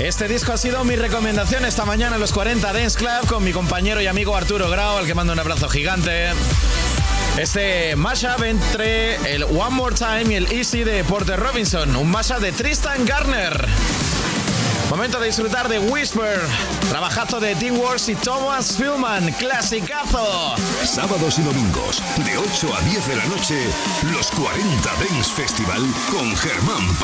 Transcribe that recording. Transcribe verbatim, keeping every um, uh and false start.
Este disco ha sido mi recomendación esta mañana en los cuarenta Dance Club con mi compañero y amigo Arturo Grau, al que mando un abrazo gigante. Este mashup entre el One More Time y el Easy de Porter Robinson, un mashup de Tristan Garner. Momento de disfrutar de Whisper, trabajazo de Tim Wars y Thomas Philman, clasicazo. Sábados y domingos, de ocho a diez de la noche, los cuarenta Dance Festival con Germán